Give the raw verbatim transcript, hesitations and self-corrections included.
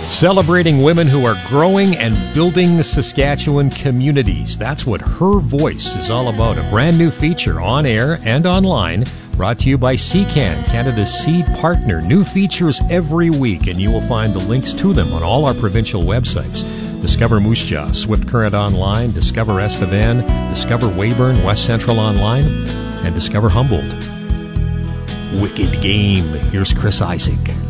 Celebrating women who are growing and building Saskatchewan communities. That's what Her Voice is all about. A brand new feature on air and online, brought to you by C CAN, Canada's seed partner. New features every week, and you will find the links to them on all our provincial websites. Discover Moose Jaw, Swift Current Online, Discover Estevan, Discover Weyburn, West Central Online, and Discover Humboldt. Wicked game. Here's Chris Isaak.